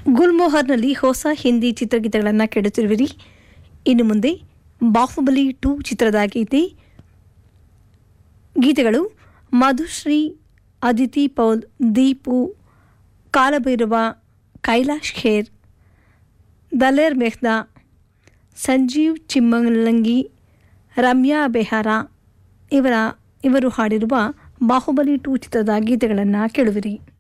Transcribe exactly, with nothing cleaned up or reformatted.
ಗುಲ್ಮೋಹರ್ನಲ್ಲಿ ಹೊಸ ಹಿಂದಿ ಚಿತ್ರಗೀತೆಗಳನ್ನು ಕೇಳುತ್ತಿರುವಿರಿ. ಇನ್ನು ಮುಂದೆ ಬಾಹುಬಲಿ ಟು ಚಿತ್ರದ ಗೀತೆ ಗೀತೆಗಳು ಮಧುಶ್ರೀ, ಅದಿತಿ ಪೌಲ್, ದೀಪು, ಕಾಲಭೈರವ, ಕೈಲಾಶ್ ಖೇರ್, ದಲೇರ್ ಮೆಹ್ದಾ, ಸಂಜೀವ್ ಚಿಮ್ಮಲಂಗಿ, ರಮ್ಯಾ ಬೆಹಾರ ಇವರ ಇವರು ಹಾಡಿರುವ ಬಾಹುಬಲಿ ಟು ಚಿತ್ರದ ಗೀತೆಗಳನ್ನು ಕೇಳುವಿರಿ.